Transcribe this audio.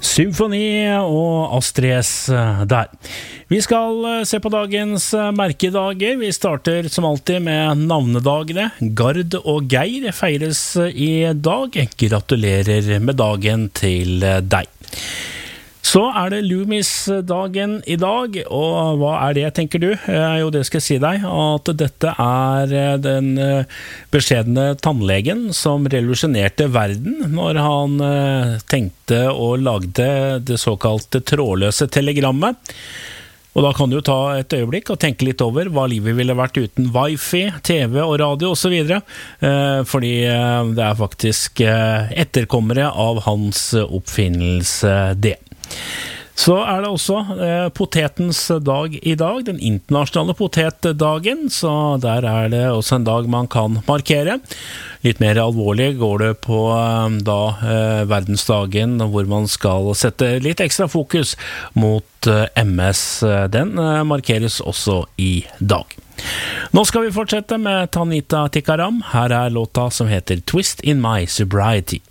Symfoni og Astrid S der. Vi skal se på dagens merkedager. Vi starter som alltid med navnedagene. Gard og Geir feires i dag. Gratulerer med dagen til deg. Så det Loomis-dagen i dag, og hva det, tenker du? Jo, det skal jeg si deg, at dette den beskjedne tannlegen som revolusjonerte verden når han tenkte og lagde det såkalte trådløse telegrammet. Og da kan du ta et øyeblikk og tenke litt over hva livet ville vært uten wifi, TV og radio og så videre, fordi det faktisk etterkommere av hans oppfinnelse det. Så det også potetens dag i dag, den internasjonale potetdagen, så der det også en dag man kan markere. Litt mer alvorlig går det på verdensdagen, hvor man skal sette litt ekstra fokus mot MS. Den markeres også i dag. Nå skal vi fortsette med Tanita Tikaram. Her låta som heter Twist in My Sobriety.